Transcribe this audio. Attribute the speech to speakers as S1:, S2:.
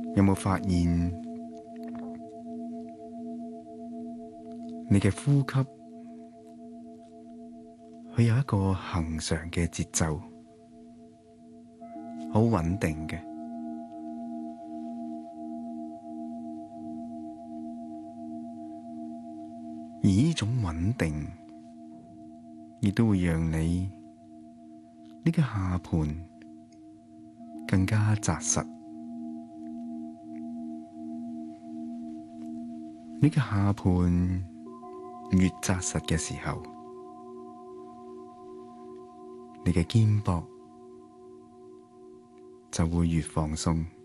S1: 有冇發現你嘅呼吸，佢有一個恆常嘅節奏，好穩定嘅。而呢種穩定，亦都會讓你呢個下盤更加紮實。呢個下盤越紮實嘅時候，你嘅肩膊就會越放鬆。